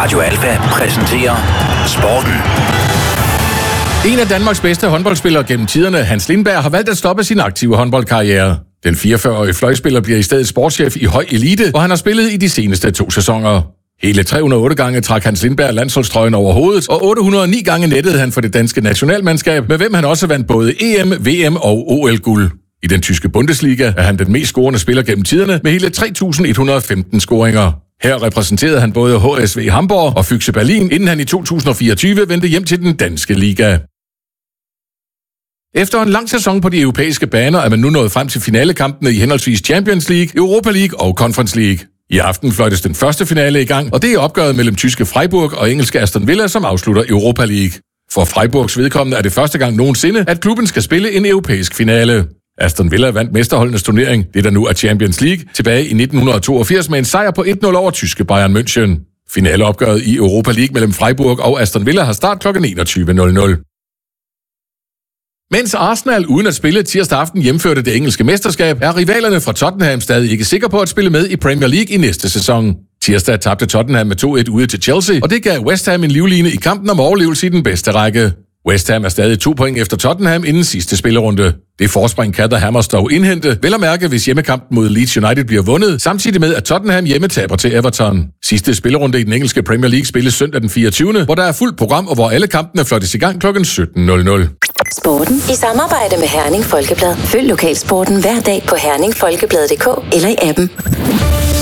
Radio Alfa præsenterer Sporten. En af Danmarks bedste håndboldspillere gennem tiderne, Hans Lindberg, har valgt at stoppe sin aktive håndboldkarriere. Den 44-årige fløjspiller bliver i stedet sportschef i høj elite, hvor han har spillet i de seneste 2 sæsoner. Hele 308 gange trak Hans Lindberg landsholdstrøjen over hovedet, og 809 gange nettede han for det danske nationalmandskab, med hvem han også vandt både EM, VM og OL-guld. I den tyske Bundesliga er han den mest scorende spiller gennem tiderne med hele 3.115 scoringer. Her repræsenterede han både HSV Hamburg og Füchse Berlin, inden han i 2024 vendte hjem til den danske liga. Efter en lang sæson på de europæiske baner er man nu nået frem til finalekampene i henholdsvis Champions League, Europa League og Conference League. I aften fløjtes den første finale i gang, og det er opgøret mellem tyske Freiburg og engelske Aston Villa, som afslutter Europa League. For Freiburgs vedkommende er det første gang nogensinde, at klubben skal spille en europæisk finale. Aston Villa vandt mesterholdenes turnering, det der nu er Champions League, tilbage i 1982 med en sejr på 1-0 over tyske Bayern München. Finaleopgøret i Europa League mellem Freiburg og Aston Villa har start kl. 21.00. Mens Arsenal uden at spille tirsdag aften hjemførte det engelske mesterskab, er rivalerne fra Tottenham stadig ikke sikre på at spille med i Premier League i næste sæson. Tirsdag tabte Tottenham med 2-1 ude til Chelsea, og det gav West Ham en livline i kampen om overlevelse i den bedste række. West Ham er stadig 2 point efter Tottenham inden sidste spillerunde. Det forspring kan The Hammers dog indhente, vel at mærke hvis hjemmekampen mod Leeds United bliver vundet, samtidig med at Tottenham hjemmetaber til Everton. Sidste spillerunde i den engelske Premier League spilles søndag den 24., hvor der er fuldt program og hvor alle kampene fløjtes i gang kl. 17.00. Sporten i samarbejde med Herning Folkeblad. Følg lokalsporten hver dag på herningfolkeblad.dk eller i appen.